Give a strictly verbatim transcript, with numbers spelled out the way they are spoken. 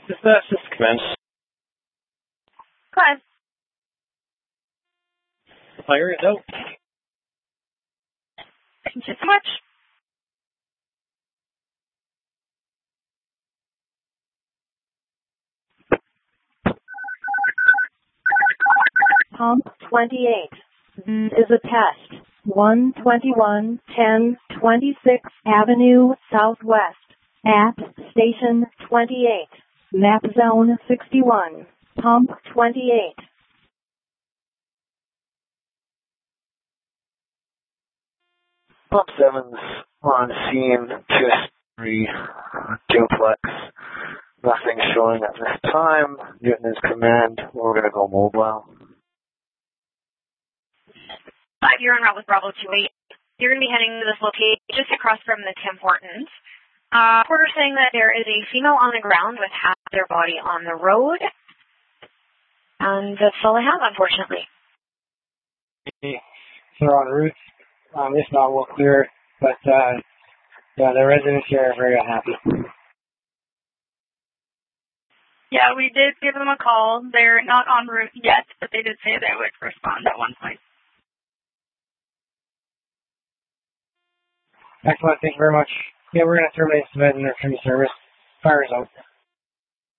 Dispatch, this is Command. Go ahead. Fire it out. Thank you so much. Pump twenty-eight. This is a test. one twenty-one ten twenty-sixth Avenue Southwest at Station twenty-eight. Map Zone sixty-one. Pump twenty-eight. Pump seven's on scene, two three duplex. Nothing showing at this time. Newton is command. We're going to go mobile. Five, you're en route with Bravo two eight. You're going to be heading to this location just across from the Tim Hortons. Uh, Porter saying that there is a female on the ground with half their body on the road. And that's all I have, unfortunately. They're en route. Um, if not, we'll clear it. But, uh, yeah, the residents here are very unhappy. Yeah, we did give them a call. They're not en route yet, but they did say they would respond at one point. Excellent. Thank you very much. Yeah, we're going to terminate the med and return to service. Fire is out.